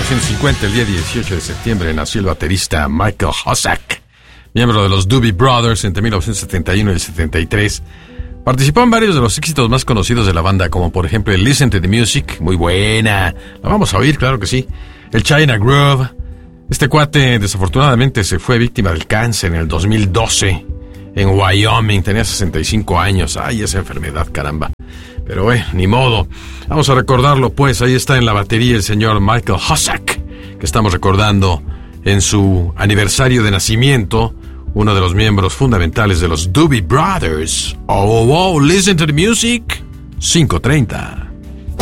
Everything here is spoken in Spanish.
1950, el día 18 de septiembre, nació el baterista Michael Hossack, miembro de los Doobie Brothers entre 1971 y el 73. Participó en varios de los éxitos más conocidos de la banda, como por ejemplo el Listen to the Music, muy buena, la vamos a oír, claro que sí, el China Groove. Este cuate desafortunadamente se fue víctima del cáncer en el 2012 en Wyoming, tenía 65 años, ay, esa enfermedad, caramba. Pero ni modo. Vamos a recordarlo, pues. Ahí está en la batería el señor Michael Hossack, que estamos recordando en su aniversario de nacimiento, uno de los miembros fundamentales de los Doobie Brothers. Oh, listen to the music. 5:30.